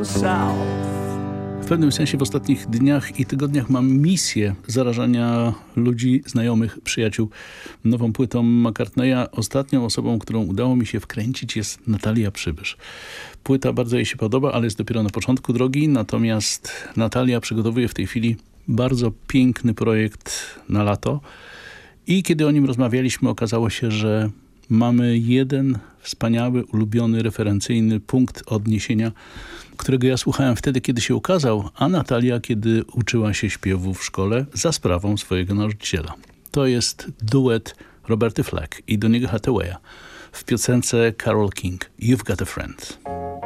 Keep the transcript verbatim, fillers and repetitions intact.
the south. W pewnym sensie w ostatnich dniach i tygodniach mam misję zarażania ludzi, znajomych, przyjaciół nową płytą McCartneya. Ostatnią osobą, którą udało mi się wkręcić, jest Natalia Przybysz. Płyta bardzo jej się podoba, ale jest dopiero na początku drogi, natomiast Natalia przygotowuje w tej chwili bardzo piękny projekt na lato i kiedy o nim rozmawialiśmy, okazało się, że mamy jeden wspaniały, ulubiony, referencyjny punkt odniesienia, którego ja słuchałem wtedy, kiedy się ukazał, a Natalia, kiedy uczyła się śpiewu w szkole za sprawą swojego nauczyciela. To jest duet Roberty Flack i Donny'ego Hathawaya w piosence Carole King You've Got a Friend.